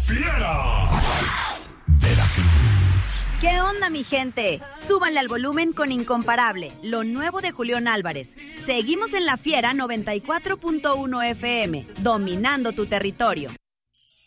Fiera. Veracruz. ¿Qué onda, mi gente? Súbanle al volumen con Incomparable, lo nuevo de Julián Álvarez. Seguimos en La Fiera 94.1 FM, dominando tu territorio.